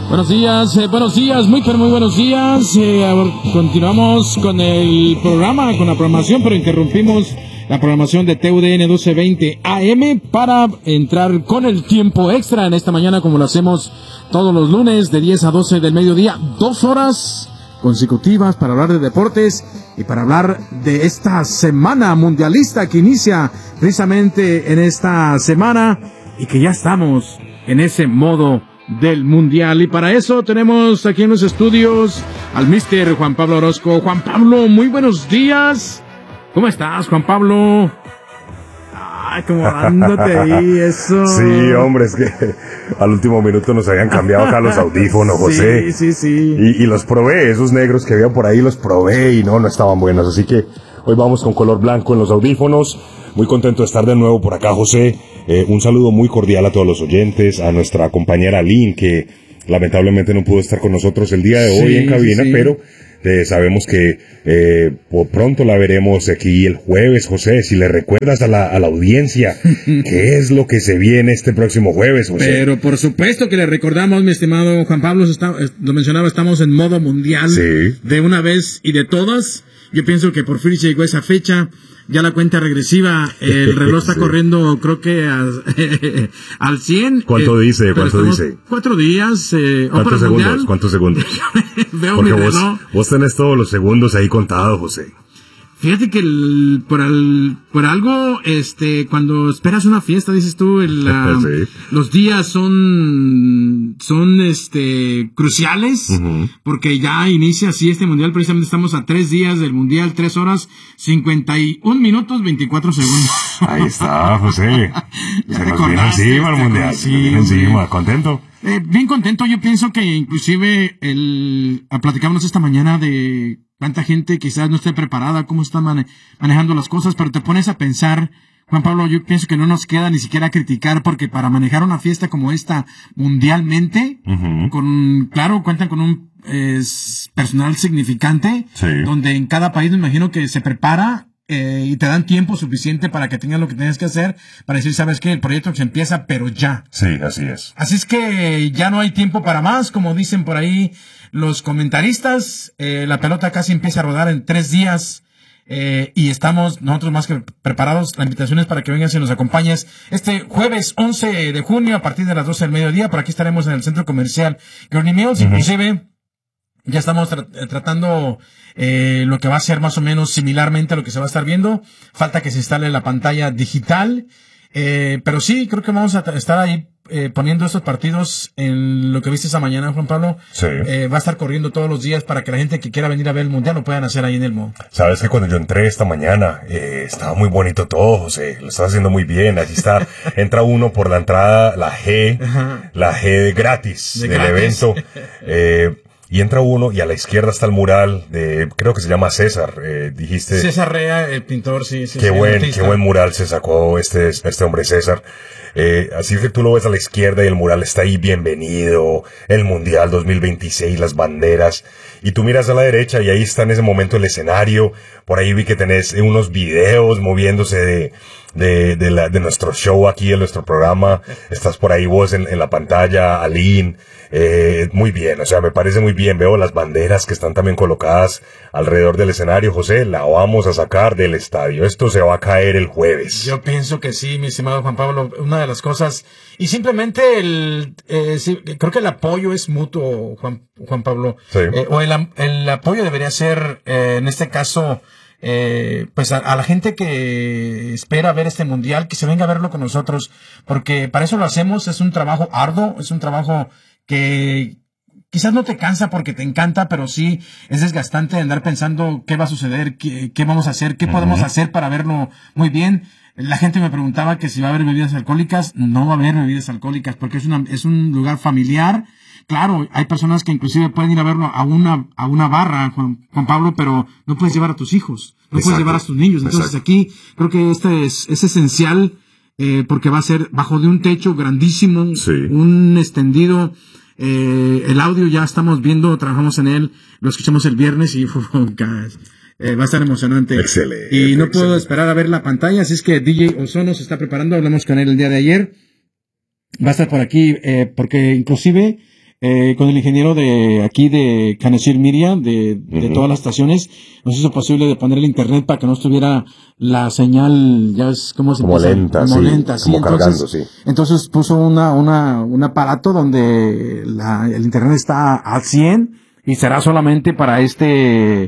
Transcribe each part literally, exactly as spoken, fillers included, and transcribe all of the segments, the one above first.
Buenos días, eh, buenos días, muy pero muy buenos días. Eh, continuamos con el programa, con la programación, pero interrumpimos la programación de T U D N doce veinte A M para entrar con el tiempo extra en esta mañana, como lo hacemos todos los lunes de diez a doce del mediodía, dos horas consecutivas para hablar de deportes y para hablar de esta semana mundialista que inicia precisamente en esta semana y que ya estamos en ese modo del mundial. Y para eso tenemos aquí en los estudios al mister Juan Pablo Orozco. Juan Pablo, muy buenos días. ¿Cómo estás, Juan Pablo? Ay, acomodándote ahí, eso. Sí, hombre, es que al último minuto nos habían cambiado acá los audífonos, José. Sí, sí, sí. Y, y los probé, esos negros que había por ahí los probé y no, no estaban buenos. Así que hoy vamos con color blanco en los audífonos. Muy contento de estar de nuevo por acá, José. Eh, un saludo muy cordial a todos los oyentes, a nuestra compañera Lynn, que lamentablemente no pudo estar con nosotros el día de hoy sí, en cabina, sí, sí. pero eh, sabemos que eh, por pronto la veremos aquí el jueves, José. Si le recuerdas a la, a la audiencia qué es lo que se viene este próximo jueves, José. Pero por supuesto que le recordamos, mi estimado Juan Pablo, está, lo mencionaba, estamos en modo mundial sí. de una vez y de todas. Yo pienso que por fin llegó esa fecha. Ya la cuenta regresiva, el reloj está sí. corriendo, creo que a, al cien. ¿Cuánto eh, dice? ¿Cuánto dice? Cuatro días. Eh, ¿Cuántos segundos? Mundial? ¿Cuántos segundos? Veo Porque mi vos, vos tenés todos los segundos ahí contados, José. Fíjate que el, por, el, por algo, este, cuando esperas una fiesta, dices tú, el, uh, sí. los días son, son, este, cruciales, uh-huh. porque ya inicia así este mundial. Precisamente estamos a tres días del mundial, tres horas, cincuenta y un minutos, veinticuatro segundos. Ahí está, José. Se nos viene encima el mundial. Sí, se viene encima. ¿Contento? Eh, bien contento. Yo pienso que inclusive el, platicamos esta mañana de cuánta gente quizás no esté preparada, cómo están mane- manejando las cosas, pero te pones a pensar, Juan Pablo, yo pienso que no nos queda ni siquiera criticar, porque para manejar una fiesta como esta mundialmente, uh-huh. con, claro, cuentan con un eh, personal significante, sí. donde en cada país me imagino que se prepara eh, y te dan tiempo suficiente para que tengas lo que tienes que hacer, para decir, sabes qué, el proyecto se empieza, pero ya. Sí, así es. Así es que ya no hay tiempo para más, como dicen por ahí los comentaristas. Eh, la pelota casi empieza a rodar en tres días. Eh, y estamos nosotros más que preparados. La invitación es para que vengas y nos acompañes este jueves once de junio a partir de las doce del mediodía. Por aquí estaremos en el centro comercial Gurney Mills. Uh-huh. Inclusive ya estamos tra- tratando eh, lo que va a ser más o menos similarmente a lo que se va a estar viendo. Falta que se instale la pantalla digital. Eh, pero sí, creo que vamos a estar ahí eh, poniendo estos partidos en lo que viste esa mañana, Juan Pablo. Sí. Eh, va a estar corriendo todos los días para que la gente que quiera venir a ver el mundial lo puedan hacer ahí en el Mo. Sabes que cuando yo entré esta mañana, eh, estaba muy bonito todo, José. Lo estás haciendo muy bien. Allí está. Entra uno por la entrada, la G, Ajá. la G gratis de del gratis. evento. Eh, Y entra uno y a la izquierda está el mural de, creo que se llama César, eh, dijiste. César Rea, el pintor, sí, sí. Qué sí, buen, qué buen mural se sacó este, este hombre César. Eh, así que tú lo ves a la izquierda y el mural está ahí, bienvenido, el Mundial dos mil veintiséis, las banderas. Y tú miras a la derecha y ahí está en ese momento el escenario. Por ahí vi que tenés unos videos moviéndose de, de, de, la, de nuestro show aquí, en nuestro programa. Estás por ahí vos en, en la pantalla, Aline. Eh, muy bien, o sea, me parece muy bien. Veo las banderas que están también colocadas alrededor del escenario. José, la vamos a sacar del estadio. Esto se va a caer el jueves. Yo pienso que sí, mi estimado Juan Pablo. Una de las cosas, y simplemente el, eh, sí, creo que el apoyo es mutuo, Juan, Juan Pablo. Sí. Eh, o el, el apoyo debería ser, eh, en este caso, Eh, pues a, a la gente que espera ver este mundial, que se venga a verlo con nosotros, porque para eso lo hacemos. Es un trabajo arduo, es un trabajo que quizás no te cansa porque te encanta, pero sí es desgastante andar pensando qué va a suceder, qué, qué vamos a hacer, qué uh-huh. podemos hacer para verlo muy bien. La gente me preguntaba que si va a haber bebidas alcohólicas. No va a haber bebidas alcohólicas porque es una, es un lugar familiar. Claro, hay personas que inclusive pueden ir a verlo a una, a una barra, Juan, Juan Pablo, pero no puedes llevar a tus hijos, no Exacto. puedes llevar a tus niños. Entonces Exacto. aquí creo que este es, es esencial, eh, porque va a ser bajo de un techo grandísimo, sí. un extendido. Eh, el audio ya estamos viendo, trabajamos en él, lo escuchamos el viernes y eh, va a estar emocionante. Excelente. Y no excelente. puedo esperar a ver la pantalla, así es que D J Ozono se está preparando, hablamos con él el día de ayer. Va a estar por aquí, eh, porque inclusive eh, con el ingeniero de aquí de Canecir Miria, de, de uh-huh. todas las estaciones, nos hizo posible de poner el internet para que no estuviera la señal, ya ves cómo se como empieza, lenta, como sí, lenta, sí. Como entonces, cargando, sí. Entonces puso una, una, un aparato donde la, el internet está al cien y será solamente para este,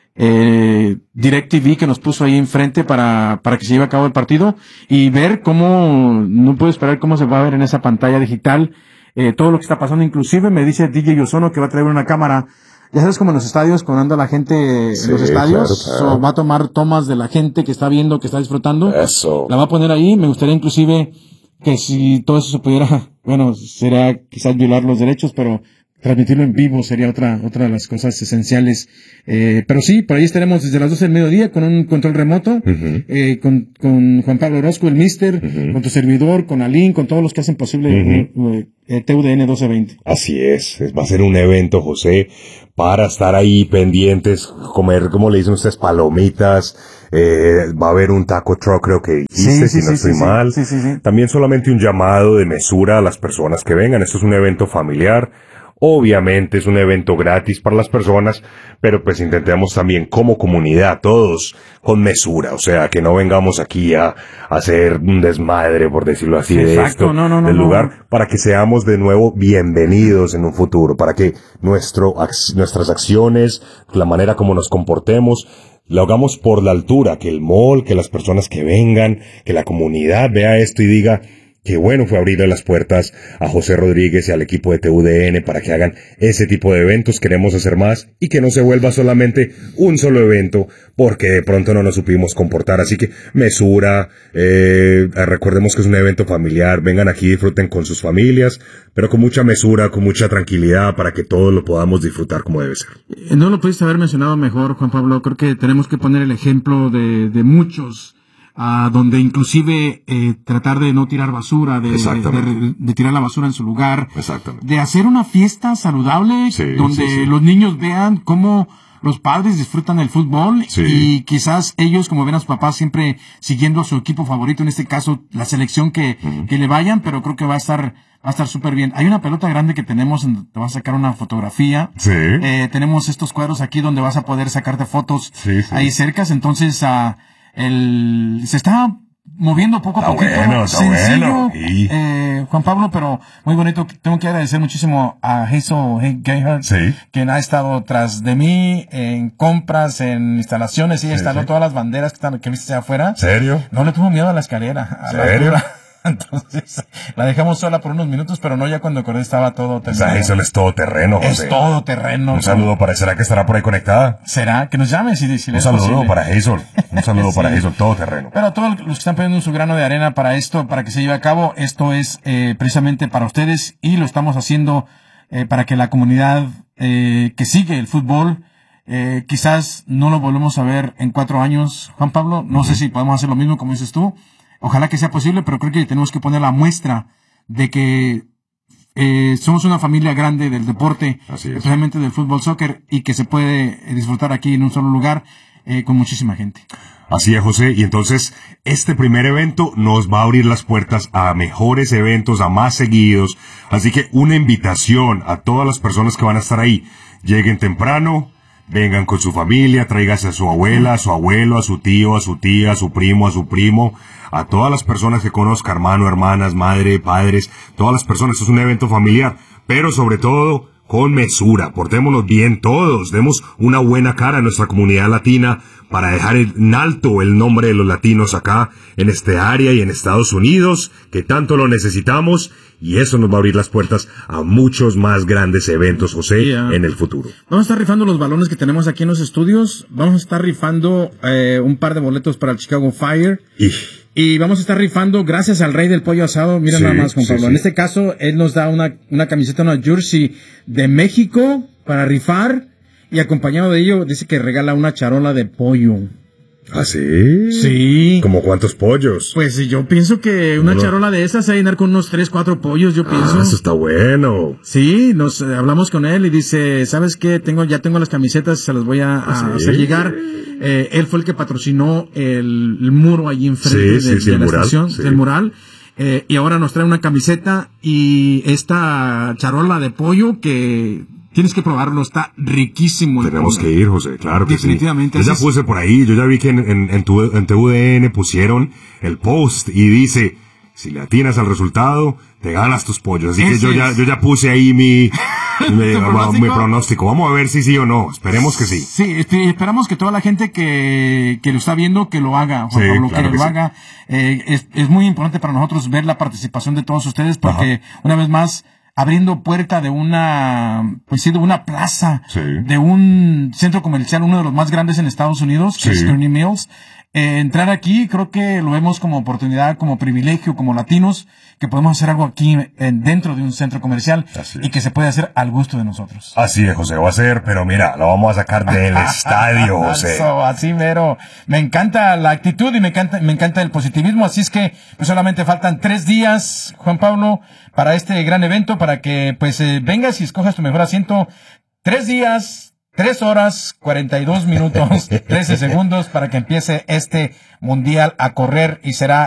eh, DirecTV que nos puso ahí enfrente para, para que se lleve a cabo el partido y ver cómo, no puedo esperar cómo se va a ver en esa pantalla digital, eh, todo lo que está pasando. Inclusive me dice D J Ozono que va a traer una cámara, ya sabes, como en los estadios, cuando anda la gente sí, en los estadios, claro, claro. So, va a tomar tomas de la gente que está viendo, que está disfrutando. Eso. La va a poner ahí. Me gustaría inclusive que si todo eso se pudiera, bueno, sería quizás violar los derechos, pero transmitirlo en vivo sería otra, otra de las cosas esenciales. Eh, pero sí, por ahí estaremos desde las doce del mediodía con un control remoto, uh-huh. eh, con, con Juan Pablo Orozco, el Mister, uh-huh. con tu servidor, con Alín, con todos los que hacen posible uh-huh. eh, eh, T U D N doce veinte. Así es, va a ser un evento, José, para estar ahí pendientes, comer, como le dicen ustedes, palomitas, eh, va a haber un taco truck, creo que dijiste, sí, sí, si no sí, estoy sí, mal. Sí, sí, sí. También solamente un llamado de mesura a las personas que vengan. Esto es un evento familiar. Obviamente es un evento gratis para las personas, pero pues intentemos también como comunidad, todos con mesura, o sea, que no vengamos aquí a, a hacer un desmadre, por decirlo así, Exacto, de esto, no, no, no, del no. lugar, para que seamos de nuevo bienvenidos en un futuro, para que nuestro, nuestras acciones, la manera como nos comportemos, lo hagamos por la altura, que el mall, que las personas que vengan, que la comunidad vea esto y diga, qué bueno fue abrirle las puertas a José Rodríguez y al equipo de T U D N para que hagan ese tipo de eventos. Queremos hacer más y que no se vuelva solamente un solo evento porque de pronto no nos supimos comportar. Así que mesura, eh, recordemos que es un evento familiar. Vengan aquí, disfruten con sus familias, pero con mucha mesura, con mucha tranquilidad para que todos lo podamos disfrutar como debe ser. No lo pudiste haber mencionado mejor, Juan Pablo. Creo que tenemos que poner el ejemplo de, de muchos. Uh, donde inclusive eh, tratar de no tirar basura, de, de, de, de tirar la basura en su lugar, de hacer una fiesta saludable, sí, donde sí, sí. los niños vean cómo los padres disfrutan el fútbol, sí. y quizás ellos, como ven a sus papás, siempre siguiendo a su equipo favorito, en este caso la selección que, uh-huh. que le vayan, pero creo que va a estar va a estar súper bien. Hay una pelota grande que tenemos, te vas a sacar una fotografía. Sí. Eh, tenemos estos cuadros aquí donde vas a poder sacarte fotos sí, sí. ahí cercas, entonces a uh, El, se está moviendo poco a poco. Está bueno, está sencillo, bueno. Sí. Eh, Juan Pablo, pero muy bonito. Tengo que agradecer muchísimo a Hazel Gayhart, sí. quien ha estado tras de mí en compras, en instalaciones, y sí, instaló sí. todas las banderas que están, que viste afuera. ¿Serio? No le tuvo miedo a la escalera. A ¿Serio? La Entonces, la dejamos sola por unos minutos, pero no ya cuando acordé estaba todo terreno. Eso es todo terreno, José. Es todo terreno. Un saludo para, ¿será que estará por ahí conectada? ¿Será? Que nos llame si, si Un saludo posible. para Hazel. Un saludo sí. para Hazel, todo terreno. Pero todos los que están poniendo su grano de arena para esto, para que se lleve a cabo, esto es eh, precisamente para ustedes y lo estamos haciendo eh, para que la comunidad eh, que sigue el fútbol, eh, quizás no lo volvemos a ver en cuatro años, Juan Pablo. No uh-huh. sé si podemos hacer lo mismo como dices tú. Ojalá que sea posible, pero creo que tenemos que poner la muestra de que eh, somos una familia grande del deporte, especialmente del fútbol soccer, y que se puede disfrutar aquí en un solo lugar eh, con muchísima gente. Así es, José. Y entonces, este primer evento nos va a abrir las puertas a mejores eventos, a más seguidos. Así que una invitación a todas las personas que van a estar ahí. Lleguen temprano. Vengan con su familia, tráigase a su abuela, a su abuelo, a su tío, a su tía, a su primo, a su primo, a todas las personas que conozca, hermano, hermanas, madre, padres, todas las personas. Esto es un evento familiar, pero sobre todo con mesura. Portémonos bien todos, demos una buena cara a nuestra comunidad latina para dejar en alto el nombre de los latinos acá en este área y en Estados Unidos, que tanto lo necesitamos. Y eso nos va a abrir las puertas a muchos más grandes eventos, José, yeah. en el futuro. Vamos a estar rifando los balones que tenemos aquí en los estudios. Vamos a estar rifando eh, un par de boletos para el Chicago Fire. Y, y vamos a estar rifando, gracias al Rey del Pollo Asado. Mira sí, nada más, Juan Pablo. Sí, sí. En este caso, él nos da una, una camiseta, una jersey de México para rifar. Y acompañado de ello, dice que regala una charola de pollo. ¿Ah, sí? Sí. ¿Como cuántos pollos? Pues yo pienso que una no. charola de esas se va a llenar con unos tres, cuatro pollos, yo pienso. Ah, eso está bueno. Sí, nos eh, hablamos con él y dice, ¿sabes qué? Tengo, ya tengo las camisetas, se las voy a, a ¿sí? hacer llegar. Eh, él fue el que patrocinó el, el muro allí enfrente sí, de, sí, sí, de la mural, estación, sí. del mural. Eh, y ahora nos trae una camiseta y esta charola de pollo que tienes que probarlo, está riquísimo. Tenemos que ir, José, claro que definitivamente. sí. Yo ya puse por ahí, yo ya vi que en, en, en, tu, en T V D N pusieron el post y dice, si le atinas al resultado, te ganas tus pollos. Así Ese que yo ya, yo ya puse ahí mi, mi, pronóstico? mi pronóstico. Vamos a ver si sí o no. Esperemos que sí. Sí, esperamos que toda la gente que, que lo está viendo, que lo haga, Juan sí, Pablo, claro que, que lo sí. haga. Eh, es, es muy importante para nosotros ver la participación de todos ustedes porque, Ajá. una vez más, abriendo puerta de una, pues sí, de una plaza, sí. de un centro comercial, uno de los más grandes en Estados Unidos, que sí. es Kearny Mills. Eh, entrar aquí, creo que lo vemos como oportunidad, como privilegio, como latinos, que podemos hacer algo aquí en, dentro de un centro comercial y que se puede hacer al gusto de nosotros. Así es, José, va a ser, pero mira, lo vamos a sacar del estadio, José. Eso, así mero. Me encanta la actitud y me encanta, me encanta el positivismo, así es que pues solamente faltan tres días, Juan Pablo, para este gran evento, para que pues eh, vengas y escojas tu mejor asiento. Tres días, Tres horas, cuarenta y dos minutos, trece segundos para que empiece este mundial a correr y será